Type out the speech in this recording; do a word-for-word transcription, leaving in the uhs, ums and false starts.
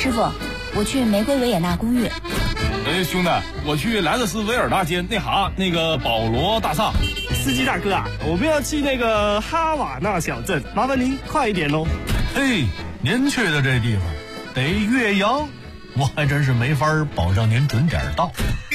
师傅，我去玫瑰维也纳公寓。 哎，兄弟，我去莱克斯维尔大街那哈那个保罗大厦。 司机大哥啊，我们要去那个哈瓦那小镇，麻烦您快一点喽。 嘿，您去的这地方得越洋，我还真是没法保证您准点到。